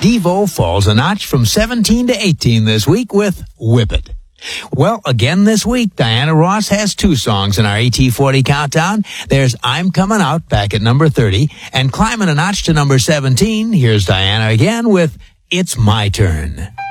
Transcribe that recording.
Devo falls a notch from 17 to 18 this week with Whip It. Well, again this week, Diana Ross has 2 songs in our AT40 countdown. There's I'm Coming Out, back at number 30, and climbing a notch to number 17, here's Diana again with It's My Turn.